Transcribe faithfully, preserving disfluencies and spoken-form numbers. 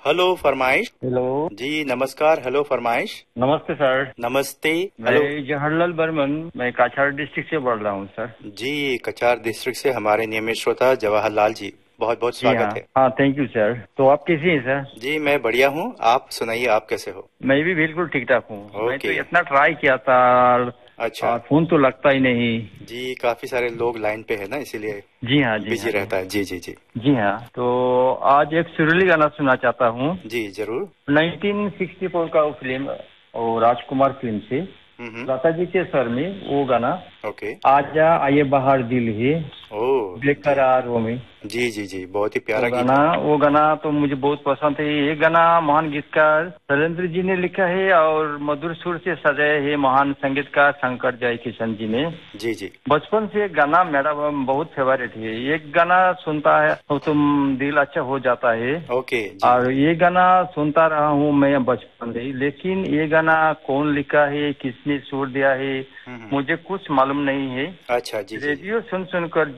Hello फरमाइश। Hello जी नमस्कार। Hello फरमाइश। नमस्ते सर। नमस्ते। मैं जवाहरलाल बर्मन, मैं काछाड़ डिस्ट्रिक्ट से बोल रहा हूँ सर। जी कचार डिस्ट्रिक्ट से हमारे नियमित श्रोता जवाहरलाल जी, बहुत बहुत जी हाँ स्वागत है। हाँ, थैंक यू सर। तो आप कैसे हैं सर? जी मैं बढ़िया हूँ, आप सुनाइए आप कैसे हो? मैं भी बिल्कुल ठीक ठाक हूँ। मैं तो ओके। इतना ट्राई किया था अच्छा। और फोन तो लगता ही नहीं। जी काफी सारे लोग लाइन पे है ना, इसीलिए जी हाँ जी बिजी हाँ जी रहता है। जी जी जी जी हाँ। तो आज एक सुरीली गाना सुनना चाहता हूँ। जी जरूर। नाइनटीन सिक्सटी फोर का वो फिल्म और राजकुमार फिल्म से हम्म हम्म। लता जी के स्वर में वो गाना, ओके। आजा आये बाहर दिल है ओ जी बेकरारों में। जी जी जी बहुत ही वो प्यारा गीत गाना है। वो गाना तो मुझे बहुत पसंद है। ये गाना महान गीतकार शैलेंद्र जी ने लिखा है और मधुर सुर से सजाया है महान संगीतकार शंकर जयकिशन जी ने। जी जी। बचपन से एक गाना मेरा बहुत फेवरेट है। एक गाना सुनता है तो तुम दिल अच्छा हो जाता है। ओके जी। और ये गाना सुनता रहा हूँ मैं बचपन से, लेकिन ये गाना कौन लिखा है, किसने सुर दिया है, हम्म हम्म। मुझे कुछ मालूम नहीं है। अच्छा जी जी। रेडियो सुन सुनकर